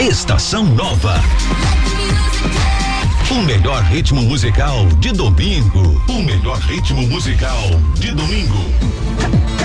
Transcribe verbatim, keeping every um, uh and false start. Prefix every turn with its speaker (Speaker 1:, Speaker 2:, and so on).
Speaker 1: Estação Nova. O melhor ritmo musical de domingo. O melhor ritmo musical de domingo.